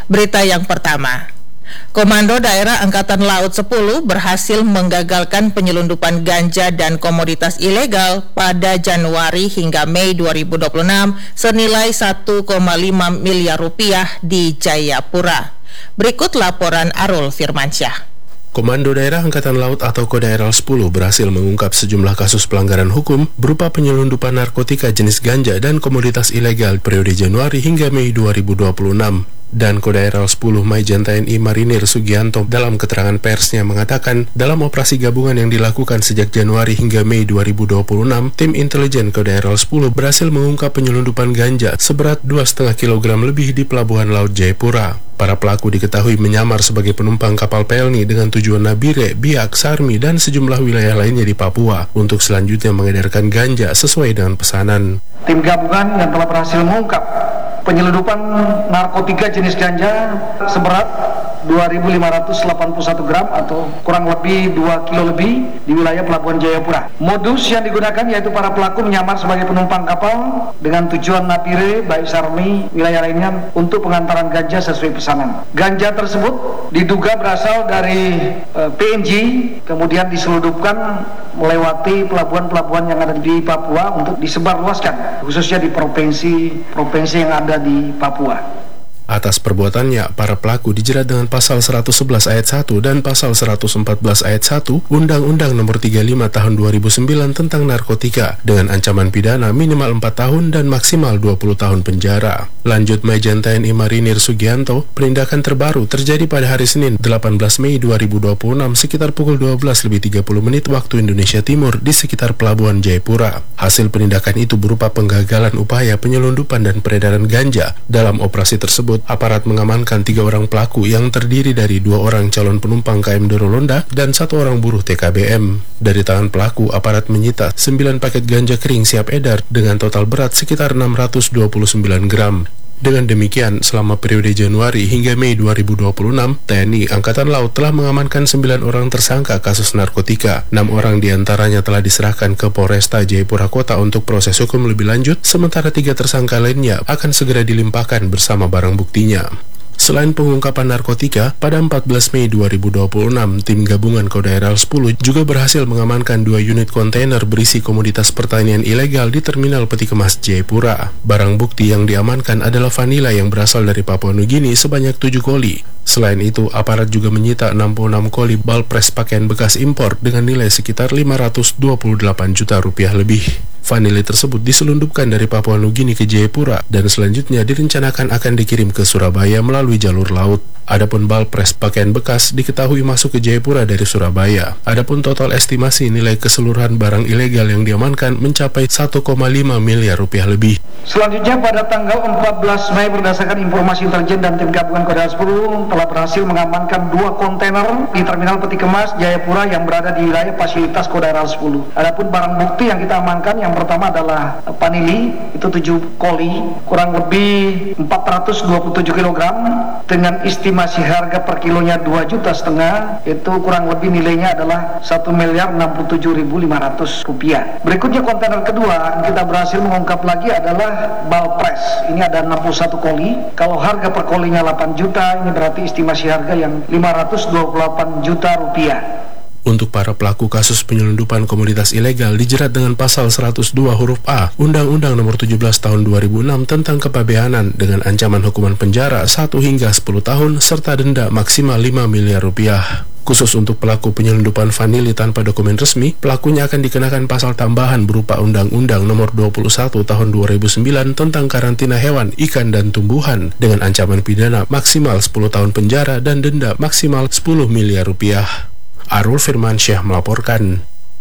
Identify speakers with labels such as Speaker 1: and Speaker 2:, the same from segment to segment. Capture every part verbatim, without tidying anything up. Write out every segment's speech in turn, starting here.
Speaker 1: Berita yang pertama, Komando Daerah Angkatan Laut sepuluh berhasil menggagalkan penyelundupan ganja dan komoditas ilegal pada Januari hingga Mei dua ribu dua puluh enam senilai satu koma lima miliar rupiah di Jayapura. Berikut laporan Arul Firmansyah.
Speaker 2: Komando Daerah Angkatan Laut atau Kodaeral sepuluh berhasil mengungkap sejumlah kasus pelanggaran hukum berupa penyelundupan narkotika jenis ganja dan komoditas ilegal periode Januari hingga Mei dua ribu dua puluh enam. Dan Kodaeral sepuluh Maijen T N I Marinir Sugianto dalam keterangan persnya mengatakan, dalam operasi gabungan yang dilakukan sejak Januari hingga Mei dua ribu dua puluh enam, tim intelijen Kodaeral sepuluh berhasil mengungkap penyelundupan ganja seberat dua koma lima kilogram lebih di Pelabuhan Laut Jayapura. Para pelaku diketahui menyamar sebagai penumpang kapal Pelni dengan tujuan Nabire, Biak, Sarmi, dan sejumlah wilayah lainnya di Papua untuk selanjutnya mengedarkan ganja sesuai dengan pesanan.
Speaker 3: Tim gabungan yang telah berhasil mengungkap penyelundupan narkotika jenis ganja seberat dua ribu lima ratus delapan puluh satu gram atau kurang lebih dua kilo lebih di wilayah Pelabuhan Jayapura. Modus yang digunakan yaitu para pelaku menyamar sebagai penumpang kapal dengan tujuan Nabire, Baik Sarmi, wilayah lainnya untuk pengantaran ganja sesuai pesanan. Ganja tersebut diduga berasal dari uh, P N G, kemudian diselundupkan melewati pelabuhan-pelabuhan yang ada di Papua untuk disebarluaskan, khususnya di provinsi-provinsi yang ada di Papua.
Speaker 2: Atas perbuatannya, para pelaku dijerat dengan pasal seratus sebelas ayat satu dan pasal seratus empat belas ayat satu Undang-Undang Nomor tiga puluh lima Tahun dua ribu sembilan tentang narkotika dengan ancaman pidana minimal empat tahun dan maksimal dua puluh tahun penjara. Lanjut Maijen T N I Marinir Sugianto, penindakan terbaru terjadi pada hari Senin delapan belas Mei dua ribu dua puluh enam sekitar pukul dua belas lebih tiga puluh menit waktu Indonesia Timur di sekitar Pelabuhan Jayapura. Hasil penindakan itu berupa penggagalan upaya penyelundupan dan peredaran ganja. Dalam operasi tersebut, aparat mengamankan tiga orang pelaku yang terdiri dari dua orang calon penumpang K M Dorolonda dan satu orang buruh T K B M. Dari tangan pelaku, aparat menyita sembilan paket ganja kering siap edar dengan total berat sekitar enam ratus dua puluh sembilan gram. Dengan demikian, selama periode Januari hingga Mei dua ribu dua puluh enam, T N I Angkatan Laut telah mengamankan sembilan orang tersangka kasus narkotika. enam orang diantaranya telah diserahkan ke Polresta Jayapura Kota untuk proses hukum lebih lanjut, sementara tiga tersangka lainnya akan segera dilimpahkan bersama barang buktinya. Selain pengungkapan narkotika, pada empat belas Mei dua ribu dua puluh enam, tim gabungan Kodaeral sepuluh juga berhasil mengamankan dua unit kontainer berisi komoditas pertanian ilegal di Terminal Peti Kemas Jayapura. Barang bukti yang diamankan adalah vanila yang berasal dari Papua Nugini sebanyak tujuh koli. Selain itu, aparat juga menyita enam puluh enam koli bal pres pakaian bekas impor dengan nilai sekitar lima ratus dua puluh delapan juta rupiah lebih. Vanili tersebut diselundupkan dari Papua Nugini ke Jayapura dan selanjutnya direncanakan akan dikirim ke Surabaya melalui jalur laut. Adapun bal pres pakaian bekas diketahui masuk ke Jayapura dari Surabaya. Adapun total estimasi nilai keseluruhan barang ilegal yang diamankan mencapai satu koma lima miliar rupiah lebih.
Speaker 3: Selanjutnya pada tanggal empat belas Mei berdasarkan informasi intelijen dan tim gabungan Kodaeral sepuluh telah berhasil mengamankan dua kontainer di Terminal Peti Kemas Jayapura yang berada di wilayah fasilitas Kodaeral sepuluh. Adapun barang bukti yang kita amankan yang pertama adalah vanili, itu tujuh koli, kurang lebih empat ratus dua puluh tujuh kilogram dengan estimasi harga per kilonya dua juta setengah, itu kurang lebih nilainya adalah satu miliar enam puluh tujuh ribu lima ratus rupiah. Berikutnya kontainer kedua kita berhasil mengungkap lagi adalah bal pres. Ini ada enam puluh satu koli. Kalau harga per kolinya delapan juta, ini berarti estimasi harga yang lima ratus dua puluh delapan juta rupiah.
Speaker 2: Untuk para pelaku kasus penyelundupan komoditas ilegal dijerat dengan pasal seratus dua huruf A Undang-Undang Nomor tujuh belas Tahun dua ribu enam tentang kepabeanan dengan ancaman hukuman penjara satu hingga sepuluh tahun serta denda maksimal lima miliar rupiah. Khusus untuk pelaku penyelundupan vanili tanpa dokumen resmi, pelakunya akan dikenakan pasal tambahan berupa Undang-Undang Nomor dua puluh satu Tahun dua ribu sembilan tentang karantina hewan, ikan, dan tumbuhan dengan ancaman pidana maksimal sepuluh tahun penjara dan denda maksimal sepuluh miliar rupiah. Arul Firmansyah melaporkan.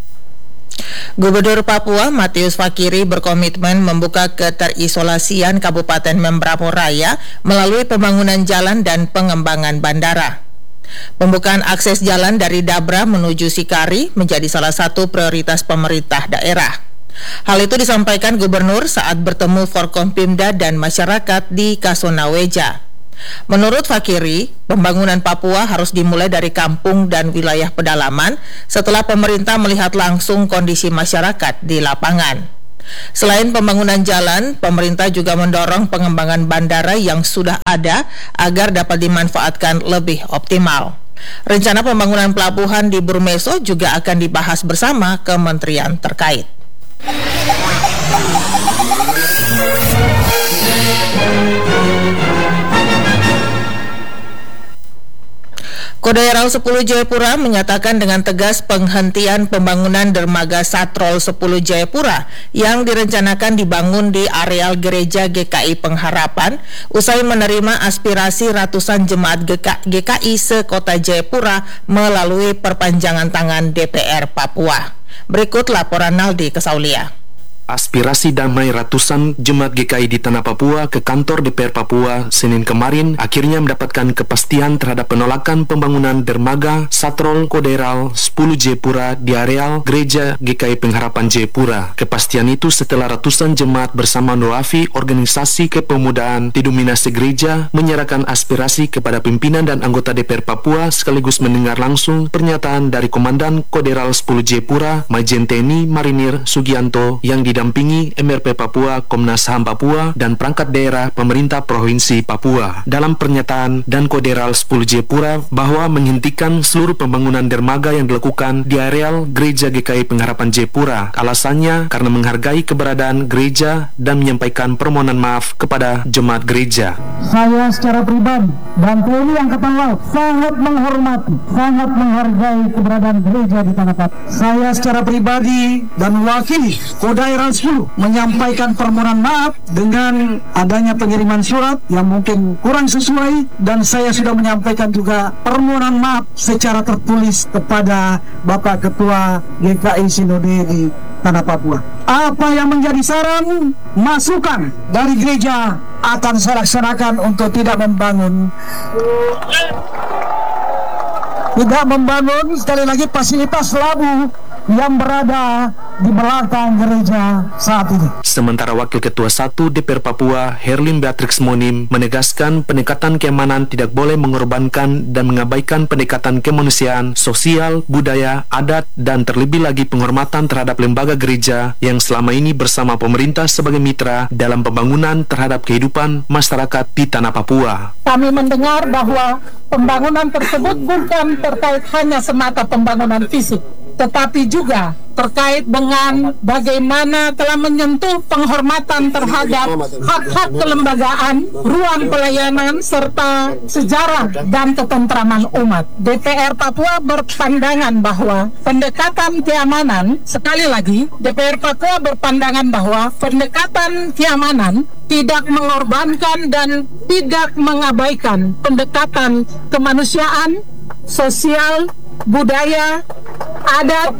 Speaker 1: Gubernur Papua Matius Fakiri berkomitmen membuka keterisolasian Kabupaten Membramo Raya melalui pembangunan jalan dan pengembangan bandara. Pembukaan akses jalan dari Dabra menuju Sikari menjadi salah satu prioritas pemerintah daerah. Hal itu disampaikan Gubernur saat bertemu Forkompimda dan masyarakat di Kasonaweja. Menurut Fakiri, pembangunan Papua harus dimulai dari kampung dan wilayah pedalaman setelah pemerintah melihat langsung kondisi masyarakat di lapangan. Selain pembangunan jalan, pemerintah juga mendorong pengembangan bandara yang sudah ada agar dapat dimanfaatkan lebih optimal. Rencana pembangunan pelabuhan di Burmeso juga akan dibahas bersama kementerian terkait. Kodaeral sepuluh Jayapura menyatakan dengan tegas penghentian pembangunan dermaga Satrol sepuluh Jayapura yang direncanakan dibangun di areal gereja G K I Pengharapan usai menerima aspirasi ratusan jemaat G K I se-Kota Jayapura melalui perpanjangan tangan D P R Papua. Berikut laporan Naldi Kesaulia.
Speaker 4: Aspirasi damai ratusan jemaat G K I di Tanah Papua ke kantor D P R Papua Senin kemarin akhirnya mendapatkan kepastian terhadap penolakan pembangunan dermaga Satrol Kodaeral sepuluh Jayapura di areal gereja G K I Pengharapan Jayapura. Kepastian itu setelah ratusan jemaat bersama Noafi, organisasi kepemudaan didominasi gereja, menyerahkan aspirasi kepada pimpinan dan anggota D P R Papua sekaligus mendengar langsung pernyataan dari Komandan Kodaeral sepuluh Jayapura Majen T N I Marinir Sugianto yang didampingi M R P Papua, Komnas H A M Papua, dan perangkat daerah pemerintah Provinsi Papua. Dalam pernyataan dan Kodaeral sepuluh Jayapura bahwa menghentikan seluruh pembangunan dermaga yang dilakukan di areal gereja G K I Pengharapan Jayapura. Alasannya karena menghargai keberadaan gereja dan menyampaikan permohonan maaf kepada jemaat gereja.
Speaker 5: Saya secara pribadi dan T N I Angkatan Laut sangat menghormati, sangat menghargai keberadaan gereja di Tanah Papua. Saya secara pribadi dan mewakili Kodaeral sepuluh menyampaikan permohonan maaf dengan adanya pengiriman surat yang mungkin kurang sesuai, dan saya sudah menyampaikan juga permohonan maaf secara tertulis kepada Bapak Ketua G K I Sinode di Tanah Papua. Apa yang menjadi saran, masukan dari gereja akan saya laksanakan untuk tidak membangun tidak membangun sekali lagi fasilitas labu yang berada di belakang gereja saat ini.
Speaker 4: Sementara Wakil Ketua satu D P R Papua, Herlin Beatrix Monim, menegaskan pendekatan keamanan tidak boleh mengorbankan dan mengabaikan pendekatan kemanusiaan, sosial, budaya, adat, dan terlebih lagi penghormatan terhadap lembaga gereja yang selama ini bersama pemerintah sebagai mitra dalam pembangunan terhadap kehidupan masyarakat di Tanah Papua.
Speaker 5: Kami mendengar bahwa pembangunan tersebut bukan terkait hanya semata pembangunan fisik, tetapi juga terkait dengan bagaimana telah menyentuh penghormatan terhadap hak-hak kelembagaan, ruang pelayanan, serta sejarah dan ketentraman umat. D P R Papua berpandangan bahwa pendekatan keamanan, sekali lagi, D P R Papua berpandangan bahwa pendekatan keamanan tidak mengorbankan dan tidak mengabaikan pendekatan kemanusiaan, sosial, budaya, adat,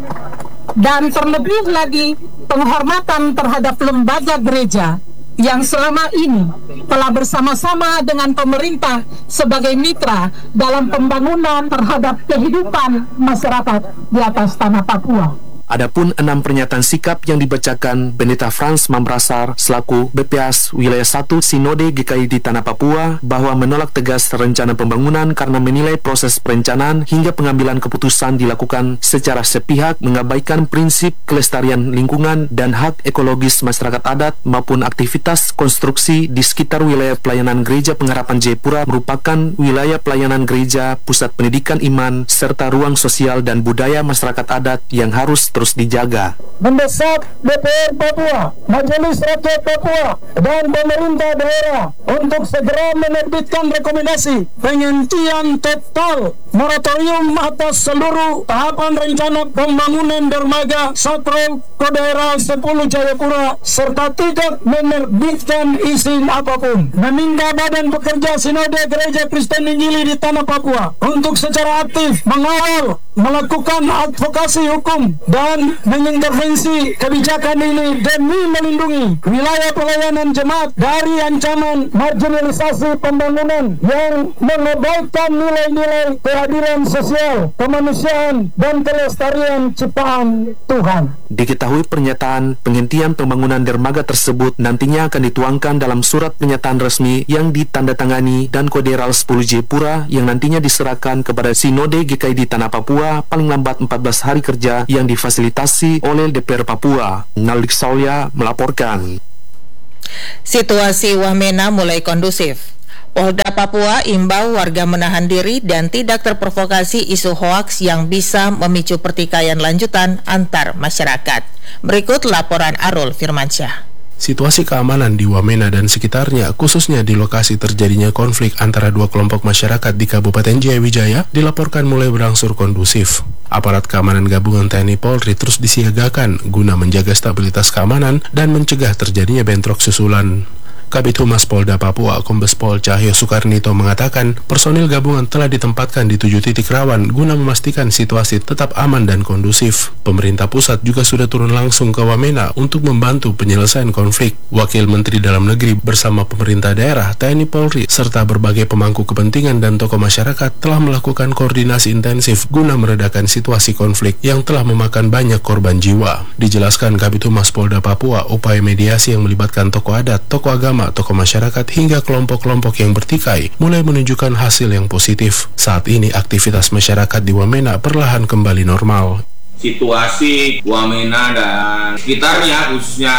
Speaker 5: dan terlebih lagi penghormatan terhadap lembaga gereja yang selama ini telah bersama-sama dengan pemerintah sebagai mitra dalam pembangunan terhadap kehidupan masyarakat di atas Tanah Papua.
Speaker 4: Adapun enam pernyataan sikap yang dibacakan Pendeta Frans Mambrasar selaku B P A S Wilayah satu Sinode G K I di Tanah Papua bahwa menolak tegas rencana pembangunan karena menilai proses perencanaan hingga pengambilan keputusan dilakukan secara sepihak, mengabaikan prinsip kelestarian lingkungan dan hak ekologis masyarakat adat maupun aktivitas konstruksi di sekitar wilayah pelayanan Gereja Pengharapan Jayapura merupakan wilayah pelayanan gereja, pusat pendidikan iman, serta ruang sosial dan budaya masyarakat adat yang harus terus dijaga.
Speaker 5: Mendesak D P R Papua, Majelis Rakyat Papua, dan pemerintah daerah untuk segera menerbitkan rekomendasi penghentian total moratorium atas seluruh tahapan rencana pembangunan dermaga Satrol Kodaeral sepuluh Jayapura serta tidak menerbitkan izin apapun. Meminta Badan Pekerja Sinode Gereja Kristen Injili di Tanah Papua untuk secara aktif mengawal, melakukan advokasi hukum dan mengintervensi kebijakan ini demi melindungi wilayah pelayanan jemaat dari ancaman marginalisasi pembangunan yang mengabaikan nilai-nilai keadilan sosial, kemanusiaan, dan kelestarian ciptaan Tuhan.
Speaker 4: Diketahui pernyataan penghentian pembangunan dermaga tersebut nantinya akan dituangkan dalam surat pernyataan resmi yang ditandatangani dan Koderal sepuluh Jayapura yang nantinya diserahkan kepada Sinode G K I di Tanah Papua paling lambat empat belas hari kerja yang difasilitasi oleh D P R Papua. Nalik Saulia melaporkan.
Speaker 1: Situasi Wamena mulai kondusif. Polda Papua imbau warga menahan diri dan tidak terprovokasi isu hoaks yang bisa memicu pertikaian lanjutan antar masyarakat. Berikut laporan Arul Firmansyah.
Speaker 2: Situasi keamanan di Wamena dan sekitarnya, khususnya di lokasi terjadinya konflik antara dua kelompok masyarakat di Kabupaten Jayawijaya, dilaporkan mulai berangsur kondusif. Aparat keamanan gabungan T N I Polri terus disiagakan guna menjaga stabilitas keamanan dan mencegah terjadinya bentrok susulan. Kabid Humas Polda Papua, Kombes Pol Cahyo Soekarnito mengatakan personil gabungan telah ditempatkan di tujuh titik rawan guna memastikan situasi tetap aman dan kondusif. Pemerintah pusat juga sudah turun langsung ke Wamena untuk membantu penyelesaian konflik. Wakil Menteri Dalam Negeri bersama pemerintah daerah, T N I Polri, serta berbagai pemangku kepentingan dan tokoh masyarakat telah melakukan koordinasi intensif guna meredakan situasi konflik yang telah memakan banyak korban jiwa. Dijelaskan Kabid Humas Polda Papua, upaya mediasi yang melibatkan tokoh adat, tokoh agama, tokoh masyarakat hingga kelompok-kelompok yang bertikai mulai menunjukkan hasil yang positif. Saat ini aktivitas masyarakat di Wamena perlahan kembali normal.
Speaker 6: Situasi Wamena dan sekitarnya, khususnya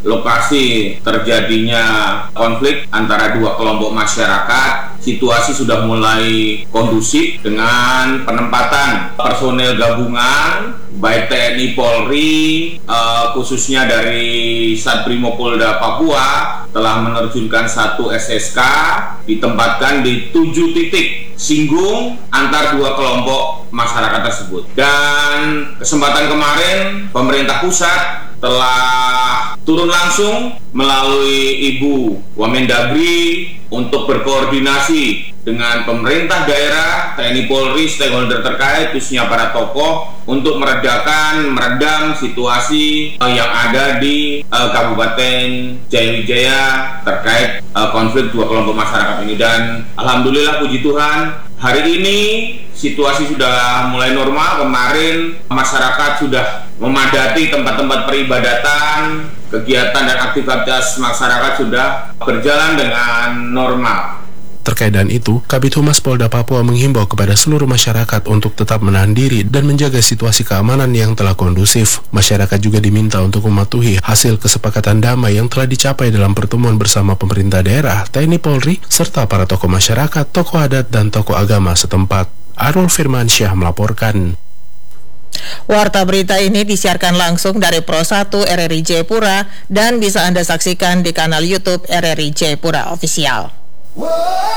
Speaker 6: lokasi terjadinya konflik antara dua kelompok masyarakat, situasi sudah mulai kondusif dengan penempatan personel gabungan baik T N I Polri, uh, khususnya dari Satbrimopolda Papua telah menerjunkan satu S S K ditempatkan di tujuh titik singgung antar dua kelompok masyarakat tersebut. Dan kesempatan kemarin pemerintah pusat telah turun langsung melalui Ibu Wamendagri untuk berkoordinasi dengan pemerintah daerah, T N I Polri, stakeholder terkait, khususnya para tokoh, untuk meredakan, meredam situasi uh, yang ada di uh, Kabupaten Jayawijaya terkait uh, konflik dua kelompok masyarakat ini. Dan alhamdulillah, puji Tuhan, hari ini situasi sudah mulai normal. Kemarin masyarakat sudah memadati tempat-tempat peribadatan, kegiatan dan aktivitas masyarakat sudah berjalan dengan normal.
Speaker 2: Terkait dengan itu, Kabid Humas Polda Papua menghimbau kepada seluruh masyarakat untuk tetap menahan diri dan menjaga situasi keamanan yang telah kondusif. Masyarakat juga diminta untuk mematuhi hasil kesepakatan damai yang telah dicapai dalam pertemuan bersama pemerintah daerah, T N I Polri, serta para tokoh masyarakat, tokoh adat, dan tokoh agama setempat. Arul Firmansyah melaporkan.
Speaker 1: Warta berita ini disiarkan langsung dari Pro satu R R I Jayapura dan bisa Anda saksikan di kanal YouTube R R I Jayapura Official.